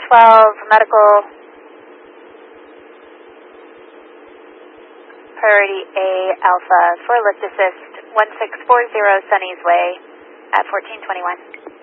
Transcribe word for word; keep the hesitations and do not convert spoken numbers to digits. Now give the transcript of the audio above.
twelve, medical, priority A Alpha for lift assist, one six four zero Sunny's Way at fourteen twenty-one.